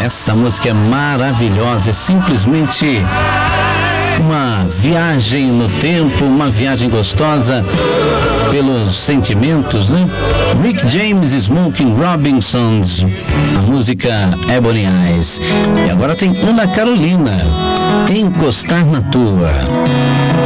Essa música é maravilhosa, é simplesmente uma viagem no tempo, uma viagem gostosa pelos sentimentos, né? Rick James e Smokey Robinsons, a música Ebony Eyes. E agora tem Ana Carolina, Encostar na Tua.